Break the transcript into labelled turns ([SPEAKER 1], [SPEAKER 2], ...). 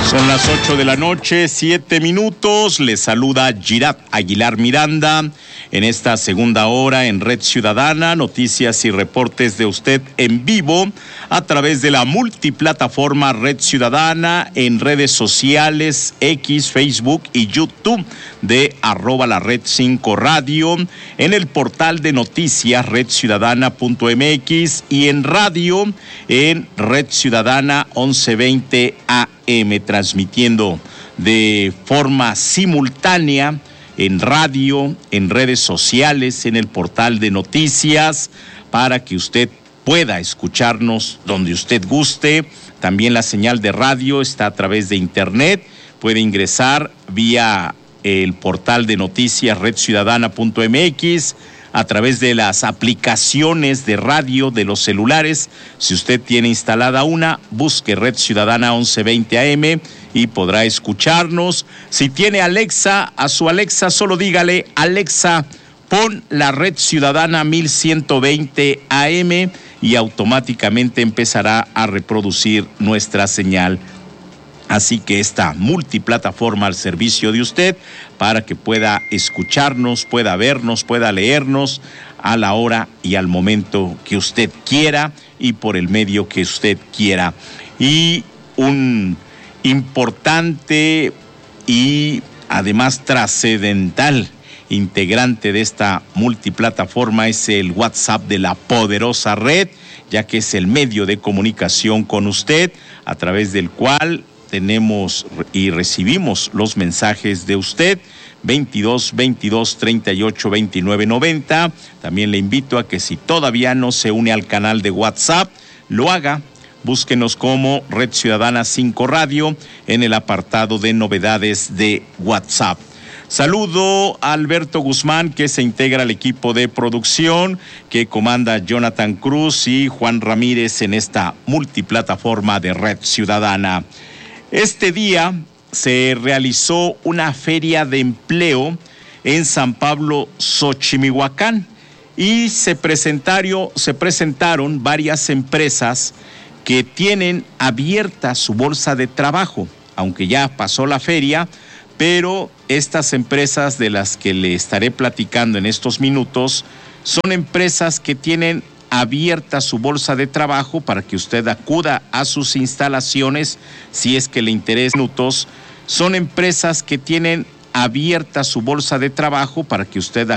[SPEAKER 1] Son las 8 de la noche, 7 minutos. Les saluda Girat Aguilar Miranda en esta segunda hora en Red Ciudadana, noticias y reportes de usted en vivo a través de la multiplataforma Red Ciudadana en redes sociales, X, Facebook y YouTube de @la Red 5 Radio, en el portal de noticias redciudadana.mx y en radio en Red Ciudadana 1120 AM, transmitiendo de forma simultánea en radio, en redes sociales, en el portal de noticias, para que usted pueda escucharnos donde usted guste. También la señal de radio está a través de internet. Puede ingresar vía el portal de noticias redciudadana.mx, a través de las aplicaciones de radio de los celulares. Si usted tiene instalada una, busque Red Ciudadana 1120 AM y podrá escucharnos. Si tiene Alexa, a su Alexa solo dígale: Alexa, pon la Red Ciudadana 1120 AM y automáticamente empezará a reproducir nuestra señal. Así que esta multiplataforma al servicio de usted para que pueda escucharnos, pueda vernos, pueda leernos a la hora y al momento que usted quiera y por el medio que usted quiera. Y un importante y además trascendental integrante de esta multiplataforma es el WhatsApp de la poderosa red, ya que es el medio de comunicación con usted a través del cual tenemos y recibimos los mensajes de usted. 22 38 29 90. También le invito a que si todavía no se une al canal de WhatsApp, lo haga. Búsquenos como Red Ciudadana 5 Radio en el apartado de novedades de WhatsApp. Saludo a Alberto Guzmán, que se integra al equipo de producción que comanda Jonathan Cruz y Juan Ramírez en esta multiplataforma de Red Ciudadana. Este día se realizó una feria de empleo en San Pablo, Xochimihuacán, y se presentaron varias empresas que tienen abierta su bolsa de trabajo, aunque ya pasó la feria, pero estas empresas de las que le estaré platicando en estos minutos son empresas que tienen abierta su bolsa de trabajo para que usted acuda a sus instalaciones si es que le interesa. Son empresas que tienen abierta su bolsa de trabajo para que usted